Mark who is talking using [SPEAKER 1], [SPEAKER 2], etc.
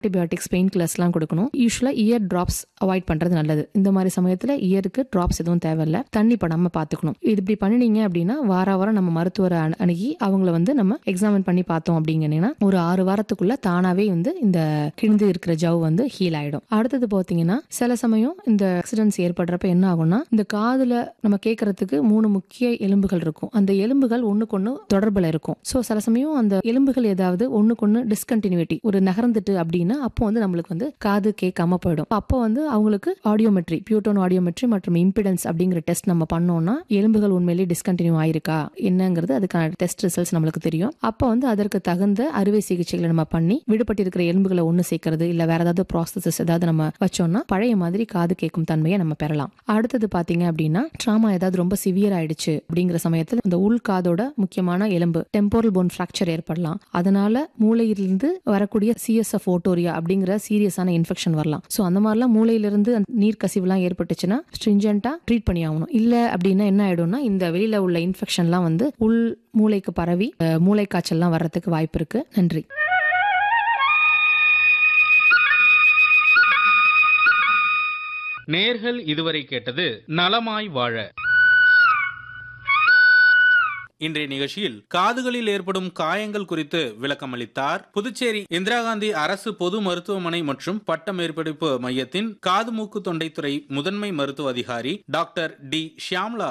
[SPEAKER 1] Antibiotics, pain கில்லர்ஸ்லாம் கொடுக்கணும். யூஸ்வலா year drops avoid பண்றது நல்லது. இந்த மாதிரி சமயத்துல இயருக்கு டிராப்ஸ் எதுவும் தேவையில்ல. தண்ணி படாம பாத்துக்கணும். இது இப்படி பண்ணினீங்க அப்படின்னா வாரம் நம்ம மருத்துவரை அணுகி அவங்கள நம்ம எக்ஸாமின் பண்ணி பார்த்தோம் அப்படிங்கன்னா ஒரு 6 வாரத்துக்குள்ள தானாவே இந்த கிழிந்து இருக்கிற ஜவ் ஹீல் ஆயிடும். அடுத்தது பாத்தீங்கன்னா சில சமயம் இந்த ஆக்சிடென்ட்ஸ் ஏற்படுறப்ப என்ன ஆகும்னா இந்த காதுல நம்ம கேட்கறதுக்கு 3 முக்கிய எலும்புகள் இருக்கும். அந்த எலும்புகள் ஒண்ணுக்கொண்ணு தொடர்புல இருக்கும். சோ சில சமயம் அந்த எலும்புகள் ஏதாவது ஒண்ணுக்கொண்ணு டிஸ்கண்டினியூட்டி ஒரு நகர்ந்துட்டு அப்படின்னா அப்போ நம்மளுக்கு காது கேட்காம போயிடும். அப்போ அவங்களுக்கு ஆடியோமெட்ரி, பியூட்டோன் ஆடியோமெட்ரி மற்றும் இம்பிடன்ஸ் அப்படிங்கிற டெஸ்ட் நம்ம பண்ணோம்னா எலும்புகள் உண்மையிலேயே டிஸ்கண்டினியூ ஆயிருக்கா என்னங்கிறது அதுக்கான டெஸ்ட் ரிசல்ட்ஸ் நம்மளுக்கு தெரியும். அப்போ அதற்கு தகுந்த அறுவை சிகிச்சைகளை நம்ம பண்ணி விடுபட்டிருக்கிற எலும்புகளை ஒண்ணு சேர்க்கறது இல்ல வேற ஏதாவது ப்ராசஸஸ் ஏதாவது நம்ம வச்சோம்னா பழைய மாதிரி காது கேட்கும் தன்மையை நம்ம பெறலாம். அடுத்தது பாத்தீங்க அப்படின்னா ட்ராமா ஏதாவது ரொம்ப சிவியர் ஆயிடுச்சு அப்படிங்கிற சமயத்தில் இந்த உள் காதோட முக்கியமான எலும்பு டெம்போரல் போன் பிராக்சர் ஏற்படலாம். அதனால மூளையிலிருந்து வரக்கூடிய CSF ஓட்டோரியா அப்படிங்கிற சீரியஸான இன்ஃபெக்ஷன் வரலாம். சோ அந்த மாதிரிலாம் மூளையிலிருந்து நீர் கசிவுலாம் ஏற்பட்டுச்சுன்னா ஸ்ட்ரிஞ்சென்ட்டா ட்ரீட் பண்ணி ஆகணும். இல்ல அப்படின்னா என்ன ஆயிடும்னா இந்த வெளியில உள்ள இன்ஃபெக்ஷன்லாம் உள் மூளைக்கு பரவி மூளை காய்ச்சல்லாம் வர்றதுக்கு வாய்ப்பு இருக்கு. நன்றி.
[SPEAKER 2] நேர்கள் இதுவரை கேட்டது நலமாய் வாழ. இன்றைய நிகழ்ச்சியில் காதுகளில் ஏற்படும் காயங்கள் குறித்து விளக்கம் அளித்தார் புதுச்சேரி இந்திரா காந்தி அரசு பொது மருத்துவமனை மற்றும் பட்ட மேற்படிப்பு மையத்தின் காது மூக்கு தொண்டைத்துறை முதன்மை மருத்துவ அதிகாரி டாக்டர் டி ஷியாம்லா